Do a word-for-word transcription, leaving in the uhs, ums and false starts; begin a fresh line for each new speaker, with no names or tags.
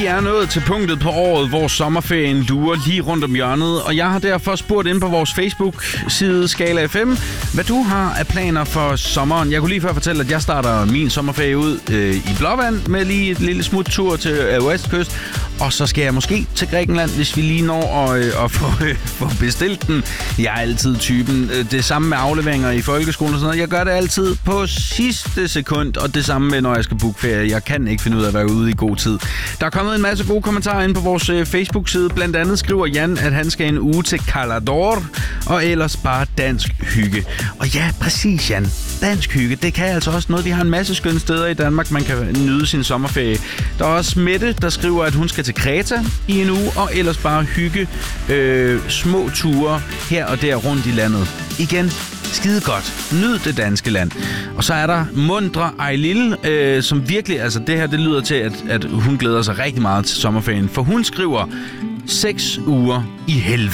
Vi er nået til punktet på året, hvor sommerferien lurer lige rundt om hjørnet, og jeg har derfor spurgt ind på vores Facebook-side Skala F M, hvad du har af planer for sommeren. Jeg kunne lige før fortælle, at jeg starter min sommerferie ud øh, i Blåvand med lige et lille smuttur til øh, Westkyst, og så skal jeg måske til Grækenland, hvis vi lige når at, øh, at få, øh, få bestilt den. Jeg er altid typen. Øh, det samme med afleveringer i folkeskolen og sådan noget. Jeg gør det altid på sidste sekund, og det samme med, når jeg skal booke ferie. Jeg kan ikke finde ud af at være ude i god tid. Der er kommet en masse gode kommentarer ind på vores øh, Facebook-side. Blandt andet skriver Jan, at han skal en uge til Calador, og ellers bare dansk hygge. Og ja, præcis Jan. Dansk hygge, det kan altså også noget. Vi har en masse skønne steder i Danmark, man kan nyde sin sommerferie. Der er også Mette, der skriver, at hun skal til Kreta i en uge, og ellers bare hygge øh, små ture her og der rundt i landet. Igen, skide godt. Nyd det danske land. Og så er der Mundre Ejlil, øh, som virkelig, altså det her, det lyder til, at, at hun glæder sig rigtig meget til sommerferien, for hun skriver seks uger i helvede.